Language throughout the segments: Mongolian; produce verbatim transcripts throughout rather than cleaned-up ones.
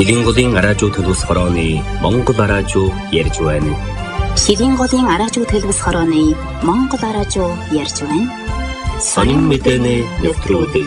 Шилийн голын араажуу төлөвс хорооны Монгол араажуу ярьж байна. Шилийн голын араажуу төлөвс хорооны Монгол араажуу ярьж байна. Сонин мэдээний нэвтрүүлэг.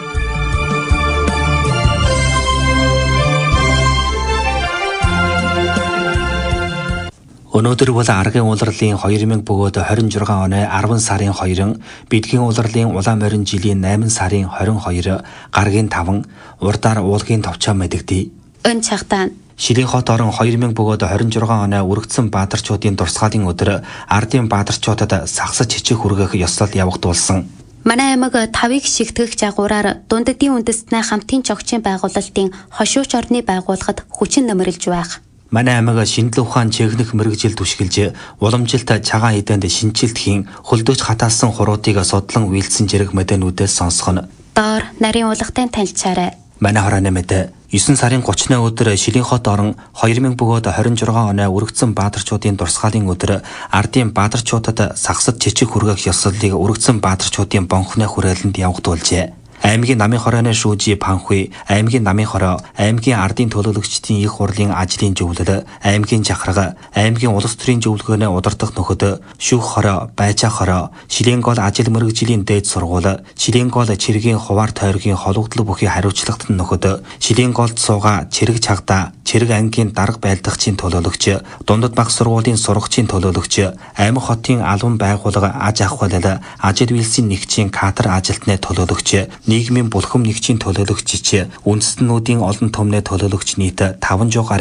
Өнөөдөр бол аргын улирлын хоёр мянга бөгөөд хорин жургаан оны арван сарын хоёрын, бидгийн улирлын улаан морин жилийн найман сарын хорин хоёр, гаргийн таван, урдаар уулгийн товчоо мэдэгдээ. Өн цагтаа Шилийн хот орон хоёр мянга бөгөөд хорин жургаан оны өргөцсөн баатарчуудын дурсгалын өдөр ардын баатарчуудад сагсаж чичиг хүргэх ёслол явагдуулсан. манай аймаг тавыг шигтгэх жагуураар дундадын үндэстний хамтын чогчийн байгуулалтын хошууч орны байгууллагад хүчин нөмөрлж байх. Манай аймаг шинжлэх ухаан чигнэх мэрэгжил түшгэлж, уламжилт цагаан эдэнд шинжилтхийн хөлдөөж хатаасан хуруудыг судлан үйлдсэн зэрэг мэдээнүүдээс сонсгоно. Доор нарийн улгатай танилцаарай. Манай хорооны мэдээ девять сарын гуравны өдөр Шилийн хот орон хоёр мянга бөгөөд хорин жургаан оны өргөцсөн баатарчуудын дурсгалын өдөр ардын баатарчуудад сагсад чичиг хүргэх ёслолыг өргөцсөн баатарчуудын бонхны хүрээлэнд явагдуулжээ. Аймгийн намын хорооны шүүжи Панхуй, аймгийн намын хороо, аймгийн ардын төлөөлөгчдийн их хурлын ажлын зөвлөл, аймгийн жахрага, аймгийн улс төрийн зөвлөгөөний удирдах нөхөд, шүүх хороо, байжаа хороо, Шилийн гол ажил мэргэжлийн дээд сургууль, Шилийн гол чиргийн хуваар тойргийн холбогдлог бүхий хариуцлагат нөхөд, Шилийн голд суугаа, чирэг чагдаа, чирэг ангийн дарга байлдагчийн төлөөлөгч, дундад баг сургуулийн сургагчийн төлөөлөгч, аймаг хотын албан байгууллага аж ахуйлал, ажил үйлсийн нэгжийн кадр ажилтны төлөөлөгч, нийгмийн булхам нэгжийн төлөөлөгч, үндэстнүүдийн олон түмний төлөөлөгч нийт таван жоо